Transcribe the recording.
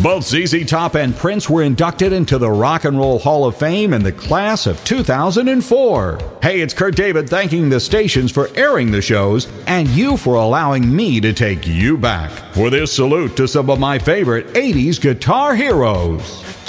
Both ZZ Top and Prince were inducted into the Rock and Roll Hall of Fame in the class of 2004. Hey, it's Kurt David thanking the stations for airing the shows and you for allowing me to take you back for this salute to some of my favorite 80s guitar heroes.